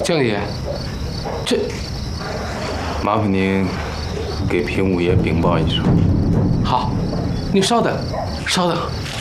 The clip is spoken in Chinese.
经理，这麻烦您给平五爷禀报一声。 好，你稍等，稍等。